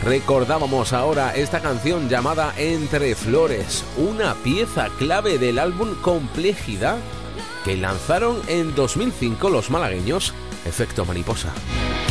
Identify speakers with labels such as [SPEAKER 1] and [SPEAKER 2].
[SPEAKER 1] Recordábamos ahora esta canción llamada Entre Flores, una pieza clave del álbum Complejidad que lanzaron en 2005 los malagueños Efecto Mariposa.